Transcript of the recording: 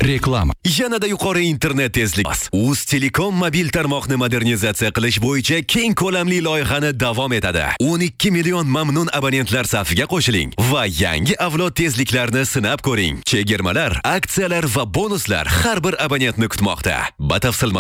Reklama. Yanada yuqori internet tezligi. Uz Telekom mobil tarmoqni modernizatsiya qilish bo'yicha keng ko'lamli loyihani davom etadi. 12 million mamnun abonentlar safiga qo'shiling va yangi avlod tezliklarni sinab ko'ring. Chegirmalar, aksiyalar va bonuslar har bir abonentni kutmoqda. Batafsil